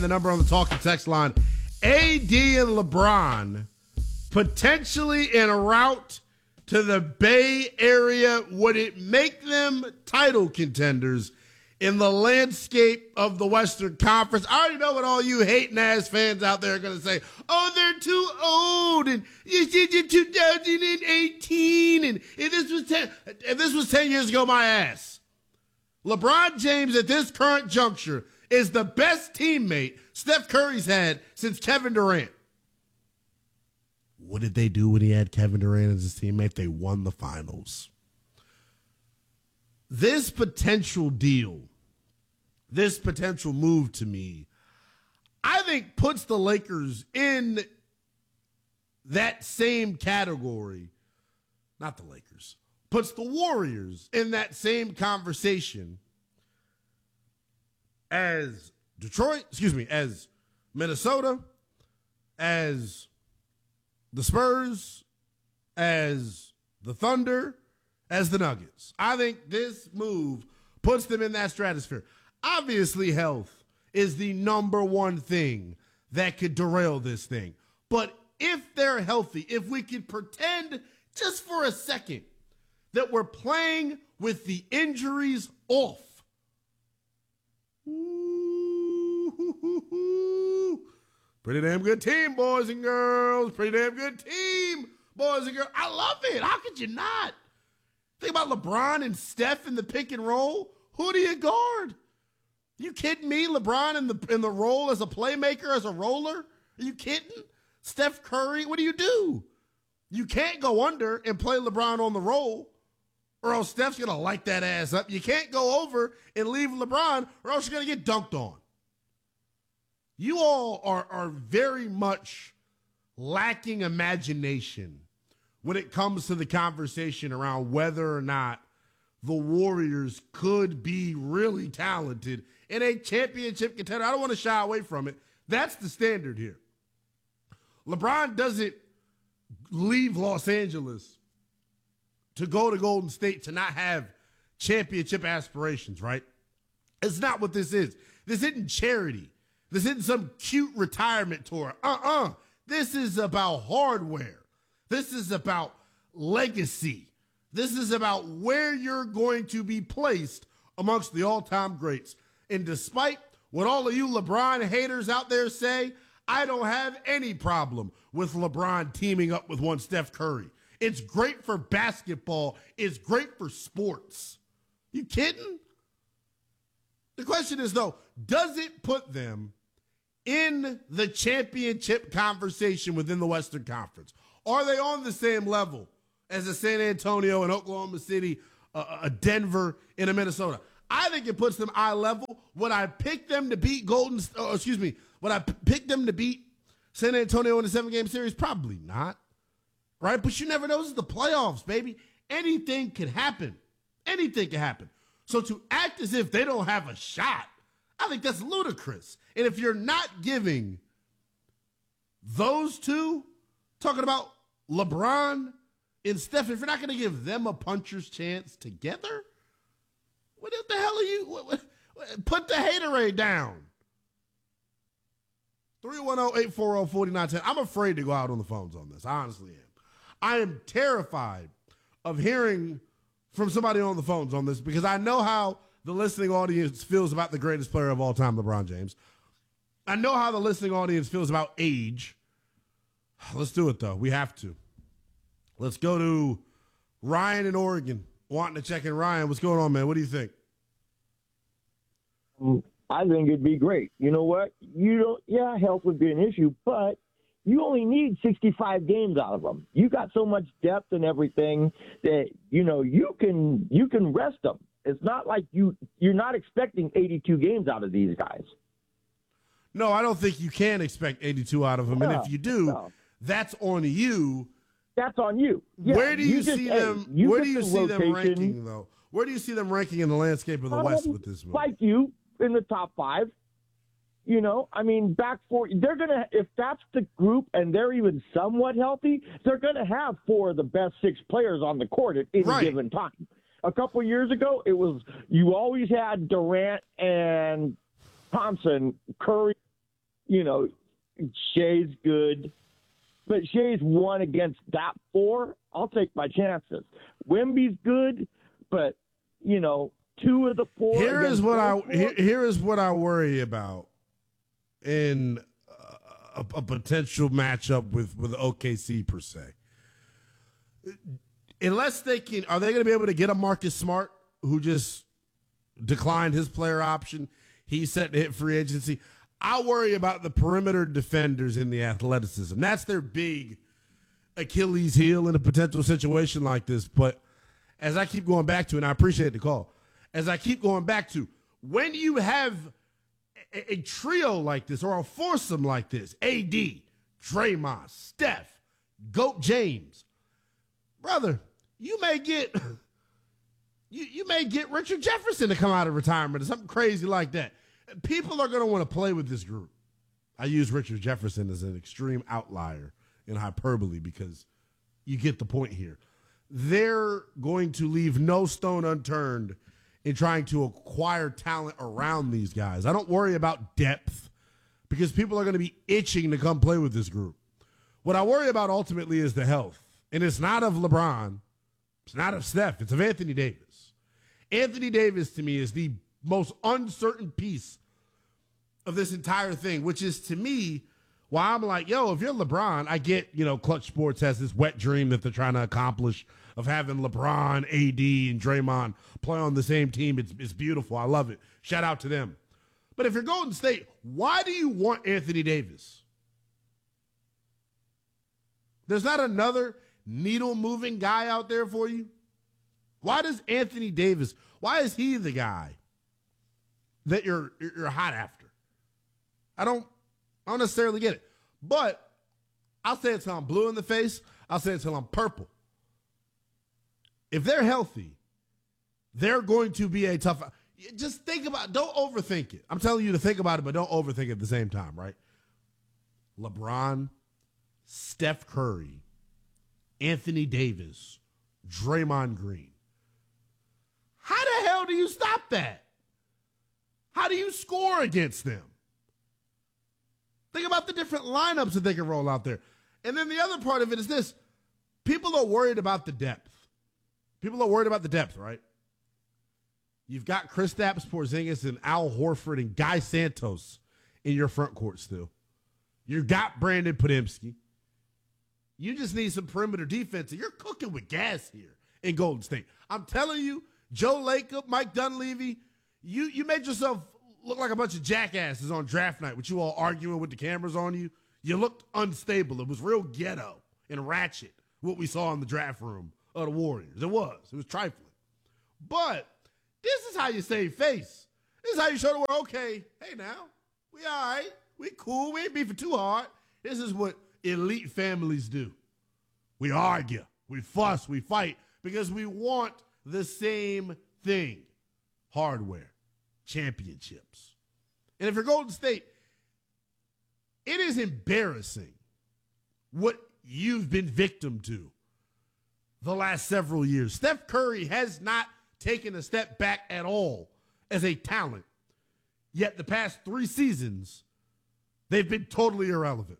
The number on the talking text line, AD and LeBron potentially en route to the Bay Area. Would it make them title contenders in the landscape of the Western Conference? I already know what all you hating ass fans out there are going to say. Oh, they're too old, and you did it 2018, and if this was 10 years ago, my ass. LeBron James at this current juncture is the best teammate Steph Curry's had since Kevin Durant. What did they do when he had Kevin Durant as his teammate? They won the finals. This potential deal, this potential move to me, I think puts the Lakers in that same category. Not the Lakers. Puts the Warriors in that same conversation as as Minnesota, as the Spurs, as the Thunder, as the Nuggets. I think this move puts them in that stratosphere. Obviously, health is the number one thing that could derail this thing. But if they're healthy, if we could pretend just for a second that we're playing with the injuries off, pretty damn good team, boys and girls. Pretty damn good team, boys and girls. I love it. How could you not? Think about LeBron and Steph in the pick and roll. Who do you guard? You kidding me? LeBron in the role as a playmaker, as a roller? Are you kidding? Steph Curry, what do? You can't go under and play LeBron on the roll, or else Steph's going to light that ass up. You can't go over and leave LeBron, or else you're going to get dunked on. You all are very much lacking imagination when it comes to the conversation around whether or not the Warriors could be really talented in a championship contender. I don't want to shy away from it. That's the standard here. LeBron doesn't leave Los Angeles to go to Golden State to not have championship aspirations, right? It's not what this is. This isn't charity. This isn't some cute retirement tour. This is about hardware. This is about legacy. This is about where you're going to be placed amongst the all-time greats. And despite what all of you LeBron haters out there say, I don't have any problem with LeBron teaming up with one Steph Curry. It's great for basketball. It's great for sports. You kidding? The question is, though, does it put them in the championship conversation within the Western Conference? Are they on the same level as a San Antonio and Oklahoma City, a Denver, and a Minnesota? I think it puts them eye level. Would I pick them to beat would I pick them to beat San Antonio in a 7-game series? Probably not. Right? But you never know. This is the playoffs, baby. Anything could happen. Anything can happen. So to act as if they don't have a shot, I think that's ludicrous. And if you're not giving those two, talking about LeBron and Steph, if you're not going to give them a puncher's chance together, what the hell are you? Put the haterade down. 310-840-4910. I'm afraid to go out on the phones on this. I honestly am. I am terrified of hearing from somebody on the phones on this because I know how the listening audience feels about the greatest player of all time, LeBron James. I know how the listening audience feels about age. Let's do it, though. We have to. Let's go to Ryan in Oregon, wanting to check in. Ryan, what's going on, man? What do you think? I think it'd be great. You know what? Health would be an issue, but you only need 65 games out of them. You got so much depth and everything that, you can rest them. It's not like you're not expecting 82 games out of these guys. No, I don't think you can expect 82 out of them. And if you do, that's on you. That's on you. Yeah, where do you see them? Where do you see them ranking, though? Where do you see them ranking in the landscape of the West with this move? Like you, in the top 5. Back 4. They're gonna, if that's the group and they're even somewhat healthy, they're gonna have 4 of the best 6 players on the court at any given time. A couple years ago, you always had Durant and Thompson, Curry, you know, Shea's good. But Shea's won against that 4. I'll take my chances. Wemby's good, but, you know, 2 of the 4. Here is what I worry about in a potential matchup with OKC per se. Unless are they going to be able to get a Marcus Smart who just declined his player option? He's set to hit free agency. I worry about the perimeter defenders in the athleticism. That's their big Achilles heel in a potential situation like this. But as I keep going back to, and I appreciate the call, as I keep going back to, when you have a trio like this or a foursome like this, AD, Draymond, Steph, Goat James, brother, you may get Richard Jefferson to come out of retirement or something crazy like that. People are going to want to play with this group. I use Richard Jefferson as an extreme outlier in hyperbole because you get the point here. They're going to leave no stone unturned in trying to acquire talent around these guys. I don't worry about depth because people are going to be itching to come play with this group. What I worry about ultimately is the health. And it's not of LeBron. It's not of Steph. It's of Anthony Davis. Anthony Davis, to me, is the most uncertain piece of this entire thing, which is, to me, why I'm like, yo, if you're LeBron, I get, Clutch Sports has this wet dream that they're trying to accomplish of having LeBron, AD, and Draymond play on the same team. It's beautiful. I love it. Shout out to them. But if you're Golden State, why do you want Anthony Davis? There's not another needle-moving guy out there for you? Why does Anthony Davis, why is he the guy that you're hot after? I don't necessarily get it. But I'll say it till I'm blue in the face. I'll say it till I'm purple. If they're healthy, they're going to be a tough. Just think about, don't overthink it. I'm telling you to think about it, but don't overthink it at the same time, right? LeBron, Steph Curry, Anthony Davis, Draymond Green. How the hell do you stop that? How do you score against them? Think about the different lineups that they can roll out there. And then the other part of it is this. People are worried about the depth. People are worried about the depth, right? You've got Kristaps Porzingis and Al Horford and Guy Santos in your front court still. You've got Brandon Podziemski. You just need some perimeter defense, and you're cooking with gas here in Golden State. I'm telling you, Joe Lacob, Mike Dunleavy, you made yourself look like a bunch of jackasses on draft night with you all arguing with the cameras on you. You looked unstable. It was real ghetto and ratchet, what we saw in the draft room of the Warriors. It was trifling. But this is how you save face. This is how you show the world, okay, hey now, we all right. We cool. We ain't beefing too hard. This is what elite families do. We argue. We fuss. We fight because we want the same thing. Hardware. Championships. And if you're Golden State, it is embarrassing what you've been victim to the last several years. Steph Curry has not taken a step back at all as a talent. Yet the past 3 seasons, they've been totally irrelevant.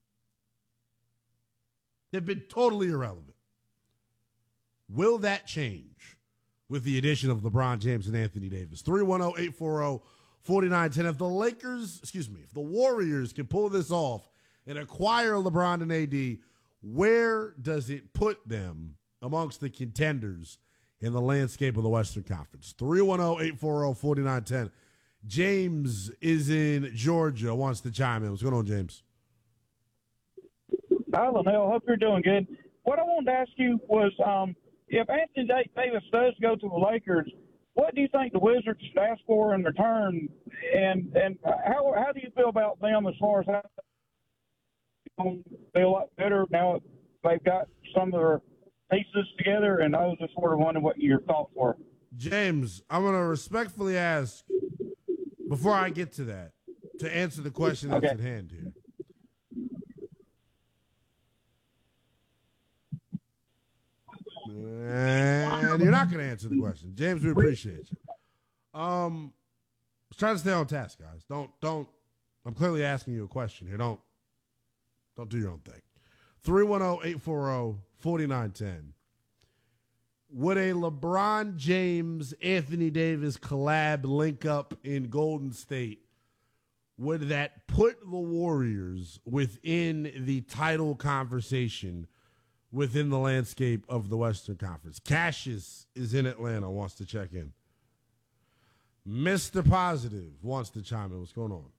They've been totally irrelevant. Will that change with the addition of LeBron James and Anthony Davis? 310-840-4910. If the Warriors can pull this off and acquire LeBron and AD, where does it put them amongst the contenders in the landscape of the Western Conference? 310-840-4910. James is in Georgia, wants to chime in. What's going on, James? Hi, Linnell. Hope you're doing good. What I wanted to ask you was, if Anthony Davis does go to the Lakers, what do you think the Wizards should ask for in return? And how do you feel about them as far as how they feel a lot better now they've got some of their pieces together? And I was just sort of wondering what your thoughts were. James, I'm going to respectfully ask, before I get to that, to answer the question that's at hand here. And you're not going to answer the question. James, we appreciate you. Try to stay on task, guys. Don't I'm clearly asking you a question here. Don't do your own thing. 310-840-4910. Would a LeBron James, Anthony Davis collab link up in Golden State? Would that put the Warriors within the title conversation within the landscape of the Western Conference? Cassius is in Atlanta, wants to check in. Mr. Positive wants to chime in. What's going on?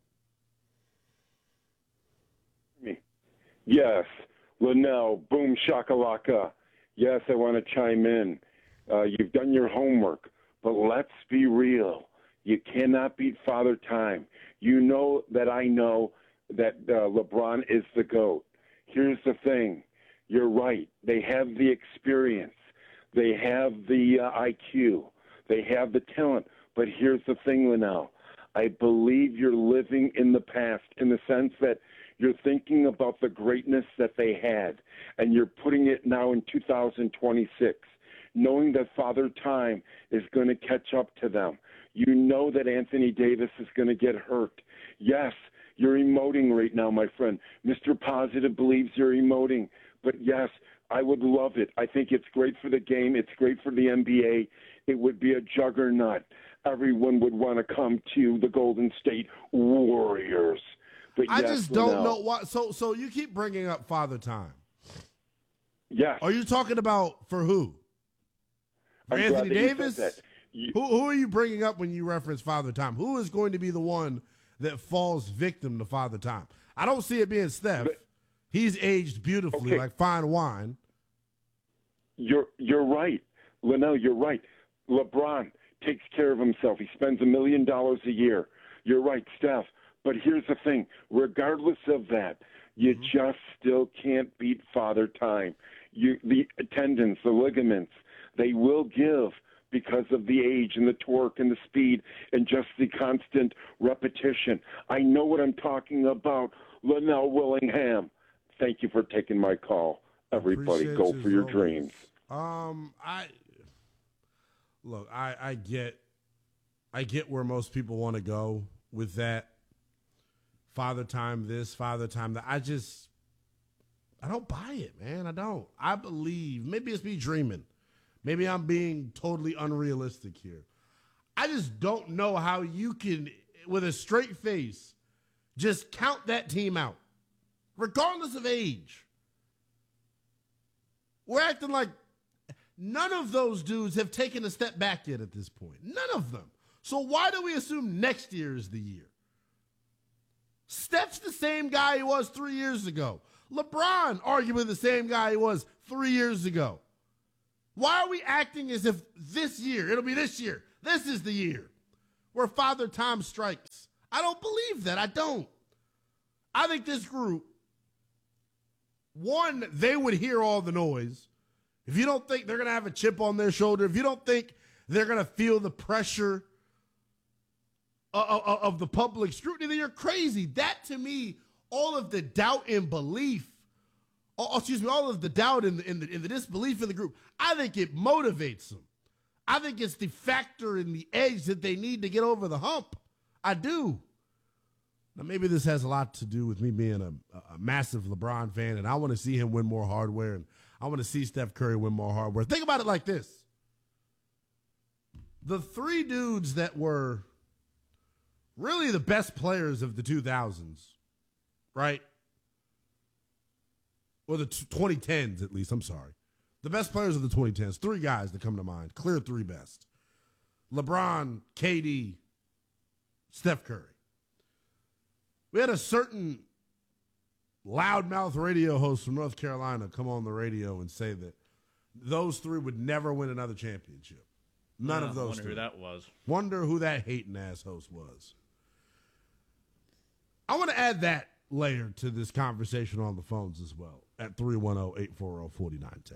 Yes, Linnell, boom shakalaka. Yes, I want to chime in. You've done your homework, but let's be real. You cannot beat Father Time. You know that I know that LeBron is the GOAT. Here's the thing. You're right. They have the experience. They have the IQ. They have the talent. But here's the thing, Linnell. I believe you're living in the past in the sense that you're thinking about the greatness that they had, and you're putting it now in 2026, knowing that Father Time is going to catch up to them. You know that Anthony Davis is going to get hurt. Yes, you're emoting right now, my friend. Mr. Positive believes you're emoting. But, yes, I would love it. I think it's great for the game. It's great for the NBA. It would be a juggernaut. Everyone would want to come to the Golden State Warriors. But I yes, just don't Linnell. know why. So you keep bringing up Father Time. Yes. Are you talking about for who? For I'm Anthony glad that you Davis? said that. Who are you bringing up when you reference Father Time? Who is going to be the one that falls victim to Father Time? I don't see it being Steph. He's aged beautifully, like fine wine. You're right, Linnell. You're right. LeBron takes care of himself. He spends $1 million a year. You're right, Steph. But here's the thing. Regardless of that, you just still can't beat Father Time. The tendons, the ligaments, they will give because of the age and the torque and the speed and just the constant repetition. I know what I'm talking about. Linnell Willingham, thank you for taking my call. Everybody, go for your dreams. I get where most people want to go with that. Father Time this, Father Time that. I don't buy it, man. I don't. I believe, maybe it's me dreaming. Maybe I'm being totally unrealistic here. I just don't know how you can, with a straight face, just count that team out, regardless of age. We're acting like none of those dudes have taken a step back yet at this point. None of them. So why do we assume next year is the year? Steph's the same guy he was 3 years ago. LeBron, arguably the same guy he was 3 years ago. Why are we acting as if this year, it'll be this year, this is the year where Father Time strikes? I don't believe that. I don't. I think this group, one, they would hear all the noise. If you don't think they're going to have a chip on their shoulder, if you don't think they're going to feel the pressure of the public scrutiny, then you're crazy. That, to me, all of the doubt and belief, all of the doubt and the disbelief in the group, I think it motivates them. I think it's the factor and the edge that they need to get over the hump. I do. Now, maybe this has a lot to do with me being a massive LeBron fan, and I want to see him win more hardware, and I want to see Steph Curry win more hardware. Think about it like this. The three dudes that were really the best players of the 2000s, right? Or the 2010s, at least. I'm sorry. The best players of the 2010s. Three guys that come to mind. Clear three best. LeBron, KD, Steph Curry. We had a certain loudmouth radio host from North Carolina come on the radio and say that those three would never win another championship. None of those three. Wonder who that was. Wonder who that hating-ass host was. I want to add that layer to this conversation on the phones as well at 310-840-4910.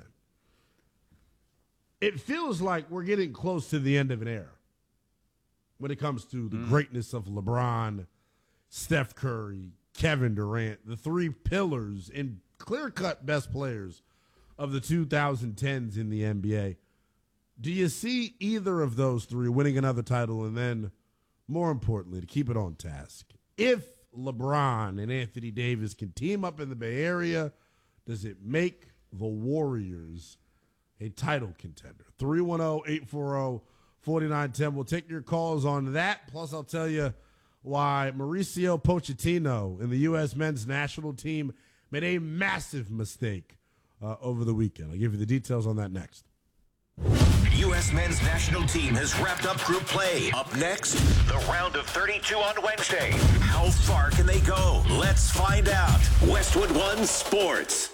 It feels like we're getting close to the end of an era when it comes to the greatness of LeBron, Steph Curry, Kevin Durant, the three pillars and clear-cut best players of the 2010s in the NBA. Do you see either of those three winning another title? And then, more importantly, to keep it on task, if LeBron and Anthony Davis can team up in the Bay Area, does it make the Warriors a title contender? 310-840-4910. We'll take your calls on that. Plus, I'll tell you why Mauricio Pochettino in the U.S. men's national team made a massive mistake over the weekend. I'll give you the details on that next. U.S. men's national team has wrapped up group play. Up next, the round of 32 on Wednesday. How far can they go? Let's find out. Westwood One Sports.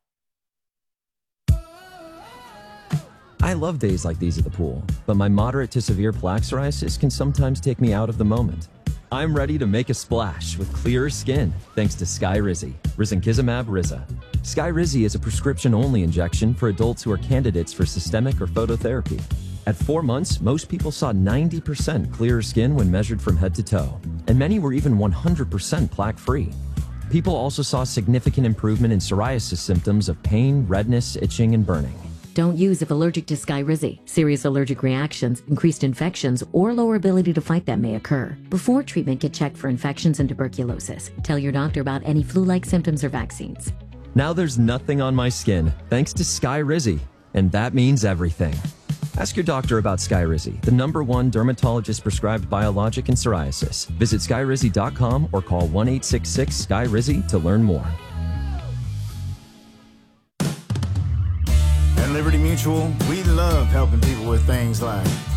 I love days like these at the pool, but my moderate to severe plaque psoriasis can sometimes take me out of the moment. I'm ready to make a splash with clearer skin thanks to Skyrizi, risankizumab Riza. Skyrizi is a prescription-only injection for adults who are candidates for systemic or phototherapy. At 4 months, most people saw 90% clearer skin when measured from head to toe, and many were even 100% plaque-free. People also saw significant improvement in psoriasis symptoms of pain, redness, itching, and burning. Don't use if allergic to Skyrizi. Serious allergic reactions, increased infections, or lower ability to fight them may occur. Before treatment, get checked for infections and tuberculosis. Tell your doctor about any flu-like symptoms or vaccines. Now there's nothing on my skin thanks to Skyrizi, and that means everything. Ask your doctor about Skyrizi, the #1 dermatologist-prescribed biologic in psoriasis. Visit Skyrizi.com or call 1-866-SKYRIZI to learn more. At Liberty Mutual, we love helping people with things like